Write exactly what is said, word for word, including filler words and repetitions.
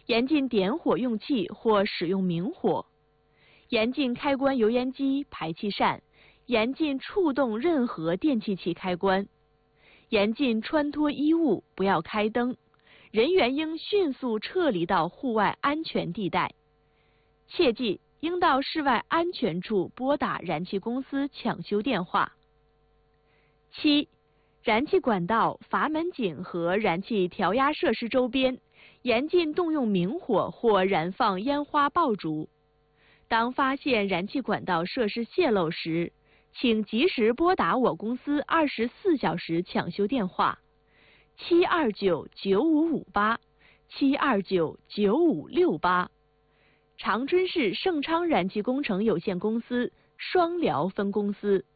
严禁点火用气或使用明火，严禁开关油烟机、排气扇，严禁触动任何电气器开关，严禁穿脱衣物，不要开灯，人员应迅速撤离到户外安全地带。切记，应到室外安全处拨打燃气公司抢修电话。七、燃气管道、阀门井和燃气调压设施周边，严禁动用明火或燃放烟花爆竹。当发现燃气管道设施泄漏时，请及时拨打我公司二十四小时抢修电话：七二九九五五八、七二九九五六八。长春市盛昌燃气工程有限公司双辽分公司。